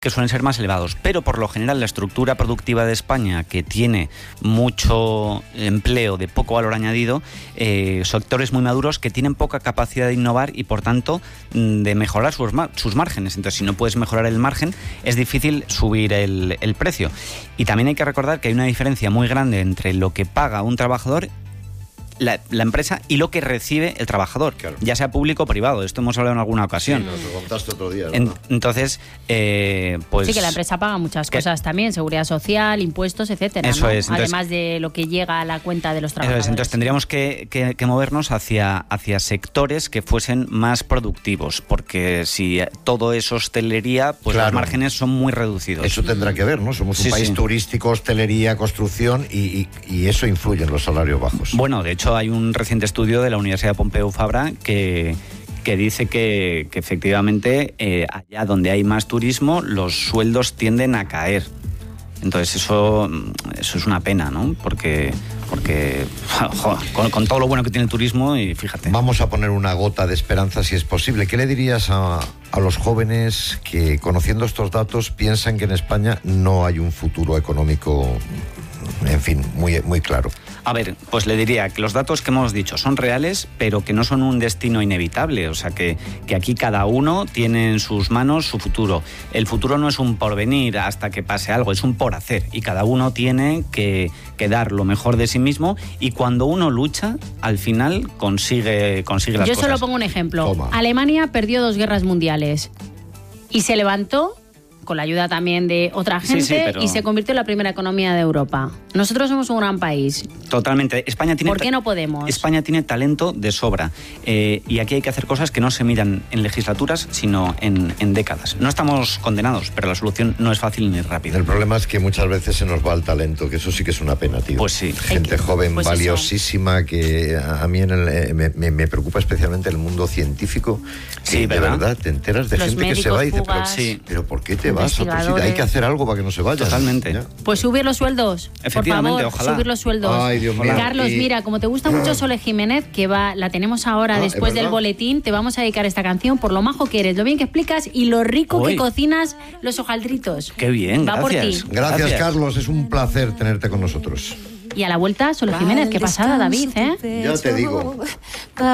que suelen ser más elevados, pero por lo general la estructura productiva de España, que tiene mucho empleo de poco valor añadido, sectores muy maduros que tienen poca capacidad de innovar y por tanto de mejorar sus márgenes. Entonces, si no puedes mejorar el margen, es difícil subir el precio. Y también hay que recordar que hay una diferencia muy grande entre lo que paga un trabajador, la empresa, y lo que recibe el trabajador, claro, ya sea público o privado. Esto hemos hablado en alguna ocasión. Sí, nos lo contaste otro día, ¿no? Entonces, pues... Sí, que la empresa paga muchas cosas también, seguridad social, impuestos, etcétera, eso, ¿no? Es. Entonces, además de lo que llega a la cuenta de los trabajadores. Entonces tendríamos que movernos hacia sectores que fuesen más productivos, porque si todo es hostelería, pues claro, los márgenes son muy reducidos. Eso tendrá que ver, ¿no? Somos un país turístico, hostelería, construcción, y eso influye en los salarios bajos. Bueno, de hecho hay un reciente estudio de la Universidad Pompeu Fabra que dice que efectivamente allá donde hay más turismo los sueldos tienden a caer. Entonces eso es una pena, ¿no? Porque joder, con todo lo bueno que tiene el turismo, y fíjate. Vamos a poner una gota de esperanza si es posible. ¿Qué le dirías a los jóvenes que, conociendo estos datos, piensan que en España no hay un futuro económico, en fin, muy, muy claro? A ver, pues le diría que los datos que hemos dicho son reales, pero que no son un destino inevitable. O sea, que aquí cada uno tiene en sus manos su futuro. El futuro no es un porvenir hasta que pase algo, es un por hacer. Y cada uno tiene que dar lo mejor de sí mismo. Y cuando uno lucha, al final consigue las cosas. Yo solo pongo un ejemplo. Toma. Alemania perdió 2 guerras mundiales y se levantó con la ayuda también de otra gente, y se convirtió en la primera economía de Europa. Nosotros somos un gran país. Totalmente. ¿Por qué no podemos? España tiene talento de sobra, y aquí hay que hacer cosas que no se miran en legislaturas, sino en décadas. No estamos condenados, pero la solución no es fácil ni rápida. El problema es que muchas veces se nos va el talento, que eso sí que es una pena, tío. Pues sí. Gente joven, pues valiosísima, eso. Que a mí me preocupa especialmente el mundo científico. Sí, de verdad, te enteras de gente que se va y dice, pero ¿por qué te vas? Hay que hacer algo para que no se vaya. Totalmente. ¿Ya? Pues subir los sueldos. Efectivamente, por favor, ojalá. subir los sueldos. Ay, Dios mío. Carlos, mira, como te gusta mucho Sole Jiménez, que la tenemos ahora después del boletín, te vamos a dedicar esta canción por lo majo que eres, lo bien que explicas y lo rico que cocinas los hojaldritos. Qué bien, va gracias. por ti. Gracias, Carlos, es un placer tenerte con nosotros. Y a la vuelta, Sole Jiménez, qué pasada, David, ¿eh? Ya te digo.